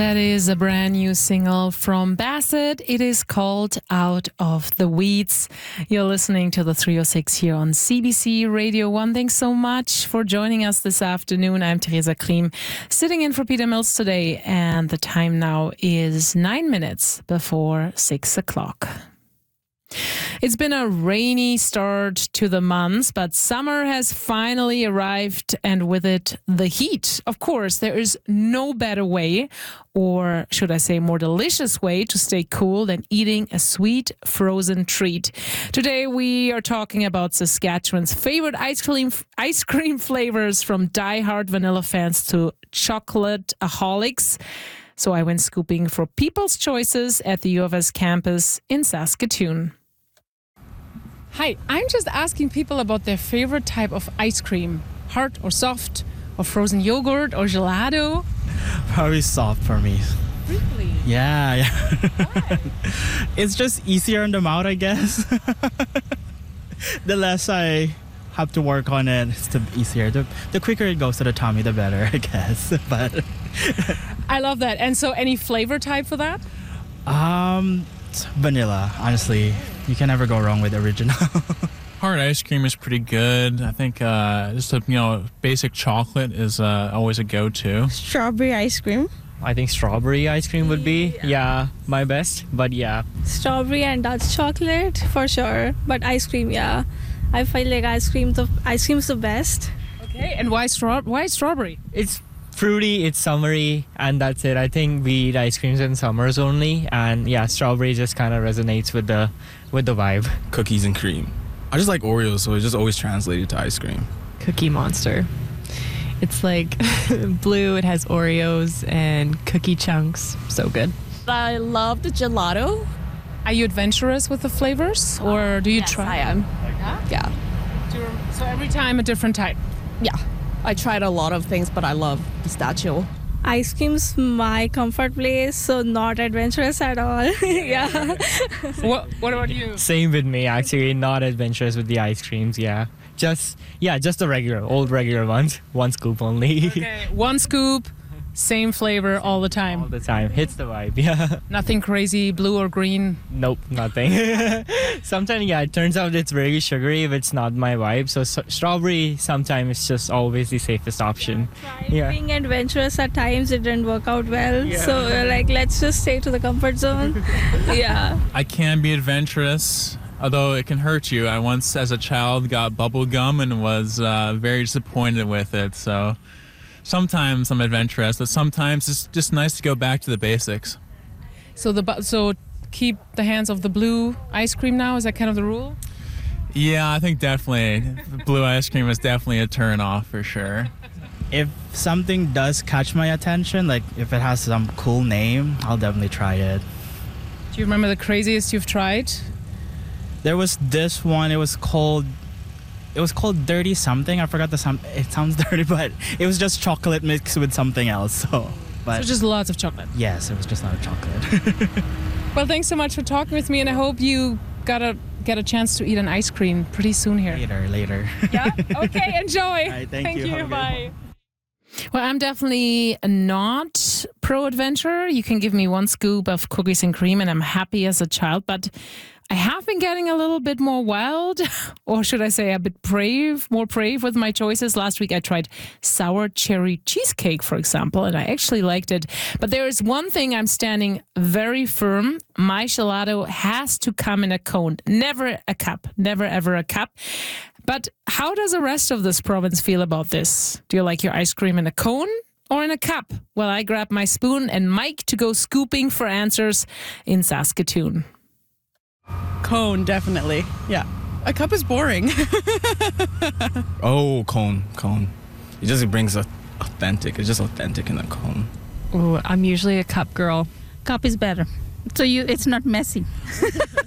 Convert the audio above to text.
That is a brand new single from Bassett. It is called Out of the Weeds. You're listening to the 306 here on CBC Radio 1. Thanks so much for joining us this afternoon. I'm Theresa Klim, sitting in for Peter Mills today, and the time now is 9 minutes before 6 o'clock. It's been a rainy start to the months, but summer has finally arrived, and with it, the heat. Of course, there is no better way, or should I say more delicious way, to stay cool than eating a sweet frozen treat. Today, we are talking about Saskatchewan's favorite ice cream flavors, from die-hard vanilla fans to chocolate-aholics. So I went scooping for People's Choices at the U of S campus in Saskatoon. Hi, I'm just asking people about their favorite type of ice cream. Hard or soft, or frozen yogurt or gelato? Probably soft for me. Really? Yeah. Why? It's just easier in the mouth, I guess. The less I have to work on it, it's the easier. The quicker it goes to the tummy, the better, I guess. But I love that. And so any flavor type for that? vanilla, honestly. You can never go wrong with original. Hard ice cream is pretty good. I think just a basic chocolate is always a go-to. Strawberry ice cream. I think strawberry ice cream would be, my best. But yeah. Strawberry and Dutch chocolate for sure. But ice cream, yeah. I feel like ice cream's the best. Okay, and why strawberry? It's fruity, it's summery, and that's it. I think we eat ice creams in summers only, and strawberry just kind of resonates with the vibe. Cookies and cream. I just like Oreos, so it's just always translated to ice cream. Cookie Monster. It's like blue, it has Oreos and cookie chunks. So good. I love the gelato. Are you adventurous with the flavors, or do you try? I am. Yeah. So every time a different type? Yeah. I tried a lot of things, but I love pistachio. Ice cream's my comfort place, so not adventurous at all. Yeah. What about you? Same with me, actually. Not adventurous with the ice creams, Just the old regular ones. One scoop only. Okay, one scoop, same flavor all the time. All the time. Hits the vibe, yeah. Nothing crazy, blue or green? Nope, nothing. Sometimes, it turns out it's very sugary if it's not my vibe. So strawberry sometimes is just always the safest option. Being adventurous at times, it didn't work out well. Yeah. So let's just stay to the comfort zone. Yeah. I can be adventurous, although it can hurt you. I once, as a child, got bubble gum and was very disappointed with it. So sometimes I'm adventurous, but sometimes it's just nice to go back to the basics. So keep the hands off the blue ice cream now? Is that kind of the rule? Yeah, I think definitely. Blue ice cream is definitely a turn off for sure. If something does catch my attention, like if it has some cool name, I'll definitely try it. Do you remember the craziest you've tried? There was this one, it was called Dirty Something. I forgot it sounds dirty, but it was just chocolate mixed with something else. So just lots of chocolate. Yes, it was just a lot of chocolate. Well, thanks so much for talking with me, and I hope you get a chance to eat an ice cream pretty soon here. Later. Yeah? Okay, enjoy. All right, thank you. Bye. Well, I'm definitely not pro-adventure. You can give me one scoop of cookies and cream and I'm happy as a child, but I have been getting a little bit more wild, or should I say a bit more brave with my choices. Last week I tried sour cherry cheesecake, for example, and I actually liked it. But there is one thing I'm standing very firm. My gelato has to come in a cone, never a cup, never ever a cup. But how does the rest of this province feel about this? Do you like your ice cream in a cone or in a cup? Well, I grabbed my spoon and Mike to go scooping for answers in Saskatoon. Cone, definitely. Yeah. A cup is boring. Oh, cone. It just brings authentic. It's just authentic in a cone. Ooh, I'm usually a cup girl. Cup is better. So it's not messy.